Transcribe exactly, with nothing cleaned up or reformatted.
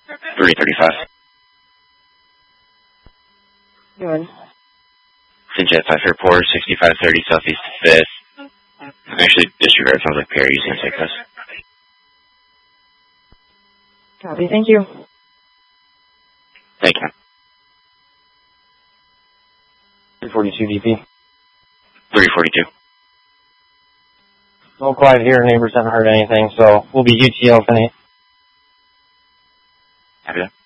three thirty-five. Good. Sinjet five four, sixty-five thirty Southeast fifth. Actually, disregard. Sounds like Perry's going to take this. Copy. Thank you. Thank you. three forty-two D P. three forty-two. No quiet here. Neighbors haven't heard anything, so we'll be U T L for any. Happy that.